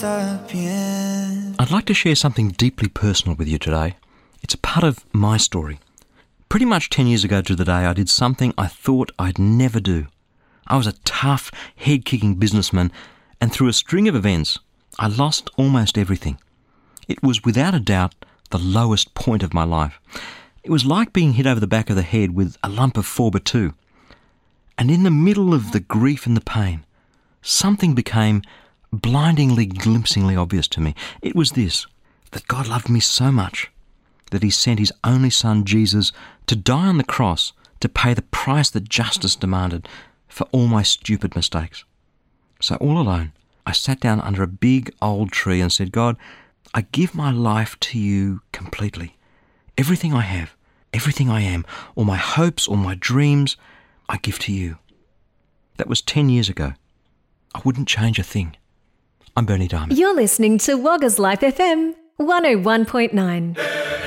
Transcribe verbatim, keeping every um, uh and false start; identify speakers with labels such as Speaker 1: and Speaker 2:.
Speaker 1: está bien.
Speaker 2: I'd like to share something deeply personal with you today. It's a part of my story. Pretty much ten years ago to the day, I did something I thought I'd never do. I was a tough, head-kicking businessman, and through a string of events, I lost almost everything. It was without a doubt the lowest point of my life. It was like being hit over the back of the head with a lump of four by two. And in the middle of the grief and the pain, something became blindingly, glimpsingly obvious to me. It was this, that God loved me so much that he sent his only son, Jesus, to die on the cross to pay the price that justice demanded for all my stupid mistakes. So all alone, I sat down under a big old tree and said, God, I give my life to you completely. Everything I have, everything I am, all my hopes, all my dreams, I give to you. That was ten years ago. I wouldn't change a thing. I'm Bernie Diamond.
Speaker 3: You're listening to Wagga's Life F M one oh one point nine.